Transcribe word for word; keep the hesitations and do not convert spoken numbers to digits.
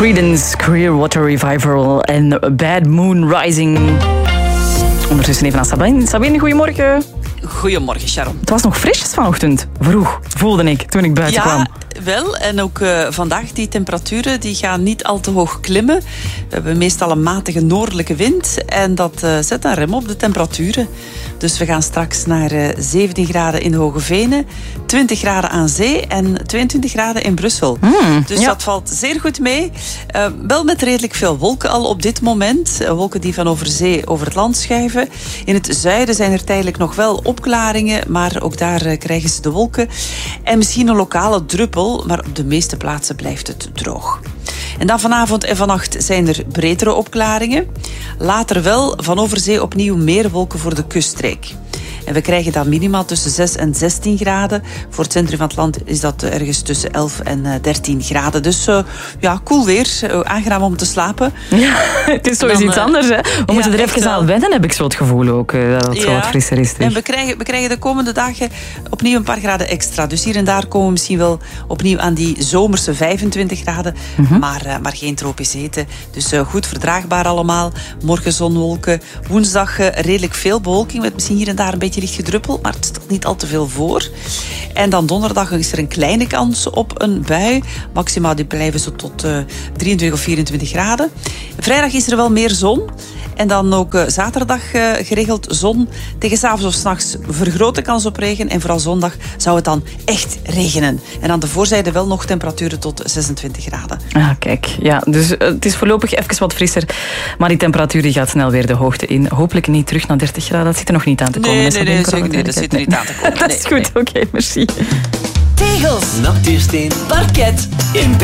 Creedence Clearwater Revival en Bad Moon Rising. Ondertussen even naar Sabine. Sabine, goedemorgen. Goedemorgen, Sharon. Het was nog frisjes vanochtend. Vroeg, voelde ik toen ik buiten ja, kwam. Wel, en ook uh, vandaag die temperaturen die gaan niet al te hoog klimmen. We hebben meestal een matige noordelijke wind en dat uh, zet een rem op de temperaturen. Dus we gaan straks naar uh, zeventien graden in Hogevenen, twintig graden aan zee en tweeëntwintig graden in Brussel. Mm, dus ja. dat valt zeer goed mee. Uh, wel met redelijk veel wolken al op dit moment. Uh, wolken die van over zee over het land schuiven. In het zuiden zijn er tijdelijk nog wel opklaringen, maar ook daar uh, krijgen ze de wolken. En misschien een lokale druppel, maar op de meeste plaatsen blijft het droog. En dan vanavond en vannacht zijn er bredere opklaringen. Later wel van over zee opnieuw meer wolken voor de kuststreek. En we krijgen dan minimaal tussen zes en zestien graden. Voor het centrum van het land is dat ergens tussen elf en dertien graden. Dus uh, ja, cool weer. Uh, aangenaam om te slapen. Ja, het is toch iets uh, anders, hè? We ja, moeten er even aan wennen, heb ik zo het gevoel ook. Uh, dat het ja. zo wat frisser is. En we krijgen, we krijgen de komende dagen opnieuw een paar graden extra. Dus hier en daar komen we misschien wel opnieuw aan die zomerse vijfentwintig graden. Mm-hmm. Maar, uh, maar geen tropisch hete. Dus uh, goed verdraagbaar allemaal. Morgen zonwolken. Woensdag uh, redelijk veel bewolking. Met misschien hier en daar een beetje licht gedruppel, maar het stelt niet al te veel voor. En dan donderdag is er een kleine kans op een bui. Maxima die blijven zo tot uh, drieëntwintig of vierentwintig graden. Vrijdag is er wel meer zon. En dan ook uh, zaterdag uh, geregeld zon. Tegen 's avonds of 's nachts vergrote kans op regen. En vooral zondag zou het dan echt regenen. En aan de voorzijde wel nog temperaturen tot zesentwintig graden. Ah, kijk. Ja, dus uh, het is voorlopig even wat frisser. Maar die temperatuur die gaat snel weer de hoogte in. Hopelijk niet terug naar dertig graden. Dat zit er nog niet aan te komen. Nee, nee, nee, zeker niet. Dat zit er niet aan te komen. Dat is goed. Oké, okay, merci. Tegels, nachtuursteen, parket, in